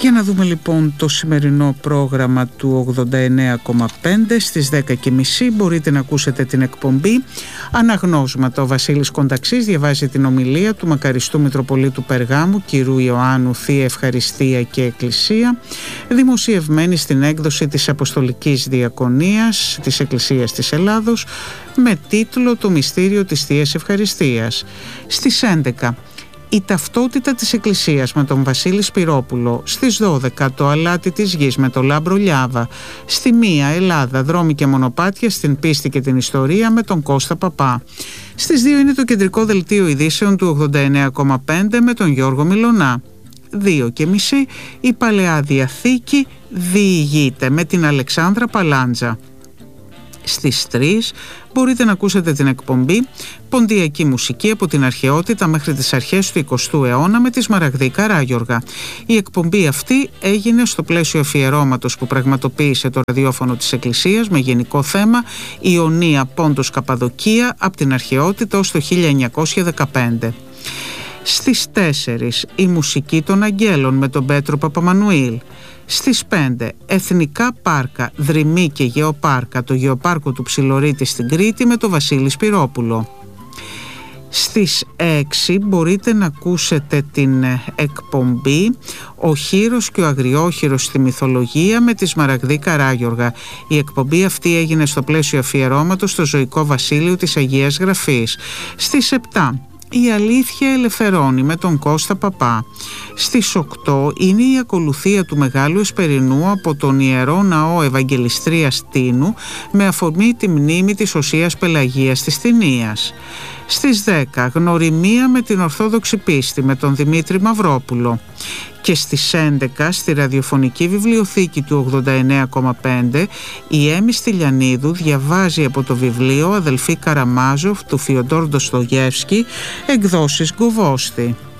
Για να δούμε λοιπόν το σημερινό πρόγραμμα του 89,5. Στις 10.30 μπορείτε να ακούσετε την εκπομπή Αναγνώσματα. Ο Βασίλης Κονταξής διαβάζει την ομιλία του μακαριστού Μητροπολίτου Περγάμου κ. Ιωάννου Θεία Ευχαριστία και Εκκλησία, δημοσιευμένη στην έκδοση της Αποστολικής Διακονίας της Εκκλησίας της Ελλάδος με τίτλο «Το μυστήριο της Θείας Ευχαριστίας». Στις 11 η ταυτότητα της Εκκλησίας με τον Βασίλη Σπυρόπουλο. Στις 12 το αλάτι της γης με τον Λάμπρο Λιάβα. Στη 1 Ελλάδα, δρόμοι και μονοπάτια στην πίστη και την ιστορία με τον Κώστα Παπά. Στις 2 είναι το κεντρικό δελτίο ειδήσεων του 89,5 με τον Γιώργο Μιλωνά. 2.30 η Παλαιά Διαθήκη διηγείται με την Αλεξάνδρα Παλάντζα. Στις 3 μπορείτε να ακούσετε την εκπομπή Ποντιακή Μουσική από την αρχαιότητα μέχρι τις αρχές του 20ου αιώνα με τη Σμαραγδή Καράγιοργα. Η εκπομπή αυτή έγινε στο πλαίσιο αφιερώματος που πραγματοποίησε το ραδιόφωνο της Εκκλησίας με γενικό θέμα Ιωνία Πόντος Καπαδοκία από την αρχαιότητα ως το 1915. Στις 4 η Μουσική των Αγγέλων με τον Πέτρο Παπαμανουήλ. Στις 5 Εθνικά Πάρκα, Δρυμή και Γεωπάρκα, το Γεωπάρκο του Ψιλορίτη στην Κρήτη με τον Βασίλη Σπυρόπουλο. Στις 6 μπορείτε να ακούσετε την εκπομπή «Ο Χήρος και ο Αγριόχειρος στη Μυθολογία» με τη Σμαραγδή Καράγιοργα. Η εκπομπή αυτή έγινε στο πλαίσιο αφιερώματος στο ζωικό βασίλειο της Αγίας Γραφής. Στις 7 η Αλήθεια Ελευθερώνει με τον Κώστα Παπά. Στις 8 είναι η ακολουθία του Μεγάλου Εσπερινού από τον Ιερό Ναό Ευαγγελιστρίας Τίνου με αφορμή τη μνήμη της Οσίας Πελαγίας της Τινίας. Στις 10 Γνωριμία με την Ορθόδοξη Πίστη με τον Δημήτρη Μαυρόπουλο. Και στις 11 στη ραδιοφωνική βιβλιοθήκη του 89,5 η Έμι Στυλιανίδου διαβάζει από το βιβλίο «Αδελφοί Καραμάζοφ» του Φιοντόρ Ντοστογεύσκη, εκδόσεις Γκοβόστη.